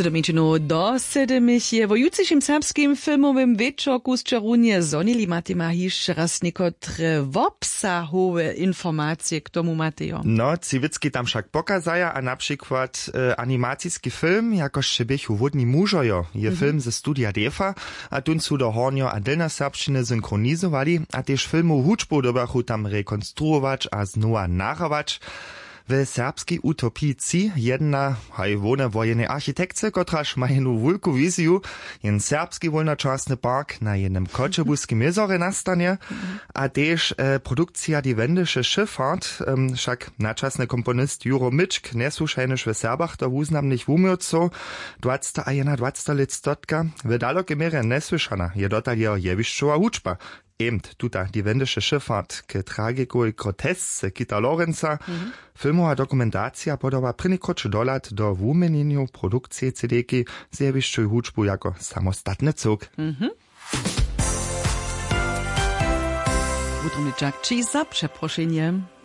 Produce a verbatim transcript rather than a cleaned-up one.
Sedemicinu do sedemich je wo jutrzejszym serbskim filmowym wieczorku z Czarunje zonili Matima jeszcze raz niekotre obsahowe informacje k tomu Matejo. No, Cywicki tam však pokazaja, a na przykład e, animacijski film, jakož še bych uvodni mužojo, je mm-hmm. film ze studia Defa, a tun su do hornjo a delna serbščine synchronizowali, a tež filmu hudžbu dobachu tam rekonstruować a znova nachować. W serbskiej utopici jedna hajwone wojennej architekce, kotraż ma jedną wielką wizju, jen serbski wolnoczasny park na jednym koczebuskim jezorze nastanie, a też e, produkcja diewendysche Schifffahrt, e, však naczasny komponist Juro Mičk nesłušajnyš w Serbach to wuznamnych wumioców, dwadzieścia a jedna dwadzieścia lat stotka, w dalokie mierze nesłyszana je dotal jeho jewiščova hudžba. Emt, tuta diewendysche Schifffahrt k tragiku i grotesce Kita Lorenza, mm-hmm. filmowa dokumentacja podoba prynikoče dolat do wumenjenju produkcije C D-ki z jewiščoj hudžbu jako samostatny cuk. Mhm. Wutrumny Jack, czy za przeproszeniem?